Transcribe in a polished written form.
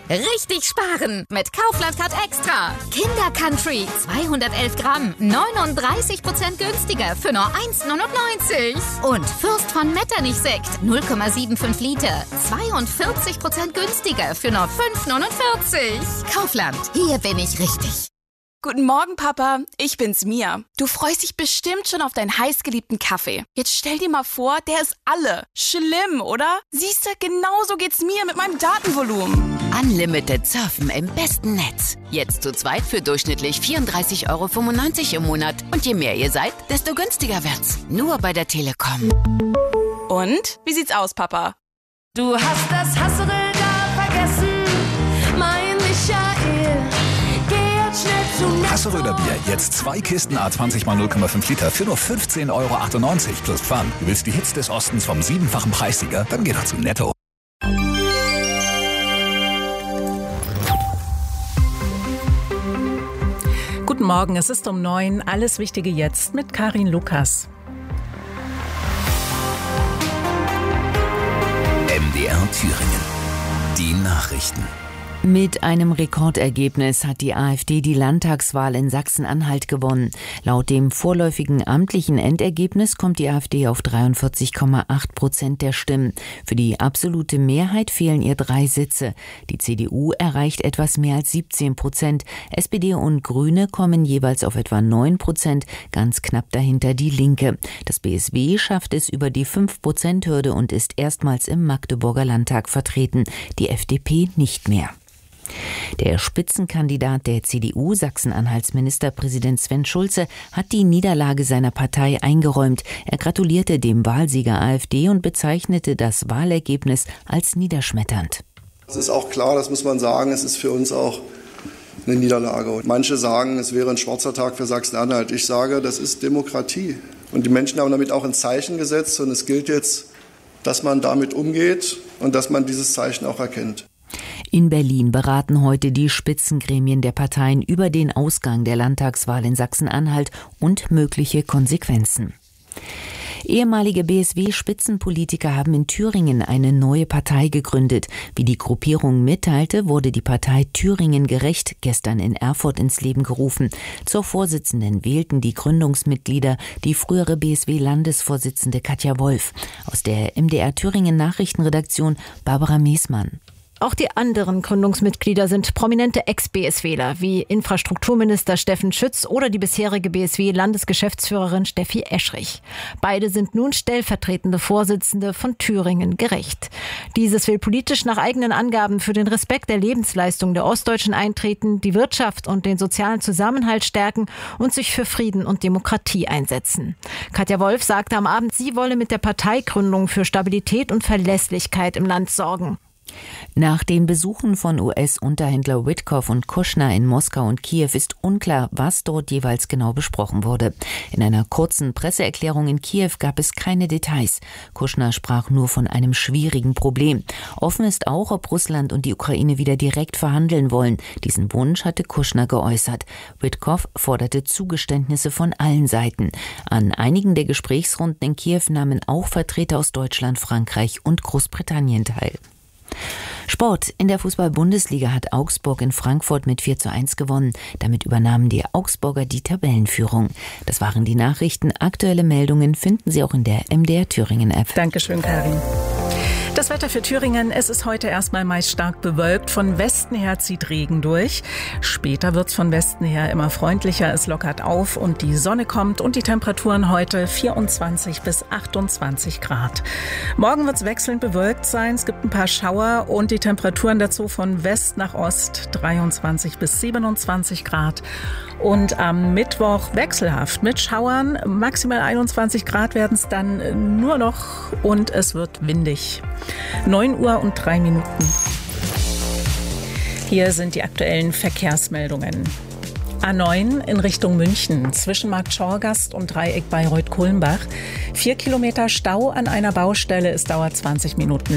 Richtig sparen mit Kaufland Card Extra. Kinder Country 211 Gramm, 39% günstiger für nur 1,99. Und Fürst von Metternich-Sekt 0,75 Liter, 42% günstiger für nur 5,49. Kaufland, hier bin ich richtig. Guten Morgen, Papa. Ich bin's, Mia. Du freust dich bestimmt schon auf deinen heißgeliebten Kaffee. Jetzt stell dir mal vor, der ist alle. Schlimm, oder? Siehste, genauso geht's mir mit meinem Datenvolumen. Unlimited Surfen im besten Netz. Jetzt zu zweit für durchschnittlich 34,95 € im Monat. Und je mehr ihr seid, desto günstiger wird's. Nur bei der Telekom. Und? Wie sieht's aus, Papa? Du hast das Hasserl da vergessen, mein Michael. Hasseröder Bier, jetzt 2 Kisten A20 x 0,5 Liter für nur 15,98 € plus Pfand. Du willst die Hits des Ostens vom 7-fachen Preissieger? Dann geh doch zu Netto. Guten Morgen, es ist um 9. Alles Wichtige jetzt mit Karin Lukas. MDR Thüringen. Die Nachrichten. Mit einem Rekordergebnis hat die AfD die Landtagswahl in Sachsen-Anhalt gewonnen. Laut dem vorläufigen amtlichen Endergebnis kommt die AfD auf 43,8% der Stimmen. Für die absolute Mehrheit fehlen ihr 3 Sitze. Die CDU erreicht etwas mehr als 17%. SPD und Grüne kommen jeweils auf etwa 9%, ganz knapp dahinter die Linke. Das BSW schafft es über die 5%-Hürde und ist erstmals im Magdeburger Landtag vertreten. Die FDP nicht mehr. Der Spitzenkandidat der CDU, Sachsen-Anhalts Ministerpräsident Sven Schulze, hat die Niederlage seiner Partei eingeräumt. Er gratulierte dem Wahlsieger AfD und bezeichnete das Wahlergebnis als niederschmetternd. Es ist auch klar, das muss man sagen, es ist für uns auch eine Niederlage. Und manche sagen, es wäre ein schwarzer Tag für Sachsen-Anhalt. Ich sage, das ist Demokratie. Und die Menschen haben damit auch ein Zeichen gesetzt. Und es gilt jetzt, dass man damit umgeht und dass man dieses Zeichen auch erkennt. In Berlin beraten heute die Spitzengremien der Parteien über den Ausgang der Landtagswahl in Sachsen-Anhalt und mögliche Konsequenzen. Ehemalige BSW-Spitzenpolitiker haben in Thüringen eine neue Partei gegründet. Wie die Gruppierung mitteilte, wurde die Partei Thüringen gerecht gestern in Erfurt ins Leben gerufen. Zur Vorsitzenden wählten die Gründungsmitglieder die frühere BSW-Landesvorsitzende Katja Wolf. Aus der MDR Thüringen Nachrichtenredaktion Barbara Meesmann. Auch die anderen Gründungsmitglieder sind prominente Ex-BSWler wie Infrastrukturminister Steffen Schütz oder die bisherige BSW-Landesgeschäftsführerin Steffi Eschrich. Beide sind nun stellvertretende Vorsitzende von Thüringen gerecht. Dieses will politisch nach eigenen Angaben für den Respekt der Lebensleistung der Ostdeutschen eintreten, die Wirtschaft und den sozialen Zusammenhalt stärken und sich für Frieden und Demokratie einsetzen. Katja Wolf sagte am Abend, sie wolle mit der Parteigründung für Stabilität und Verlässlichkeit im Land sorgen. Nach den Besuchen von US-Unterhändler Witkoff und Kushner in Moskau und Kiew ist unklar, was dort jeweils genau besprochen wurde. In einer kurzen Presseerklärung in Kiew gab es keine Details. Kushner sprach nur von einem schwierigen Problem. Offen ist auch, ob Russland und die Ukraine wieder direkt verhandeln wollen. Diesen Wunsch hatte Kushner geäußert. Witkoff forderte Zugeständnisse von allen Seiten. An einigen der Gesprächsrunden in Kiew nahmen auch Vertreter aus Deutschland, Frankreich und Großbritannien teil. Sport. In der Fußball-Bundesliga hat Augsburg in Frankfurt mit 4:1 gewonnen. Damit übernahmen die Augsburger die Tabellenführung. Das waren die Nachrichten. Aktuelle Meldungen finden Sie auch in der MDR Thüringen App. Dankeschön, Karin. Das Wetter für Thüringen, es ist heute erstmal meist stark bewölkt. Von Westen her zieht Regen durch. Später wird es von Westen her immer freundlicher. Es lockert auf und die Sonne kommt und die Temperaturen heute 24 bis 28 Grad. Morgen wird es wechselnd bewölkt sein. Es gibt ein paar Schauer und die Temperaturen dazu von West nach Ost 23 bis 27 Grad. Und am Mittwoch wechselhaft mit Schauern. Maximal 21 Grad werden es dann nur noch und es wird windig. 9:03 Uhr. Hier sind die aktuellen Verkehrsmeldungen. A9 in Richtung München, zwischen Markt Schorgast und Dreieck Bayreuth-Kulmbach. 4 Kilometer Stau an einer Baustelle, es dauert 20 Minuten.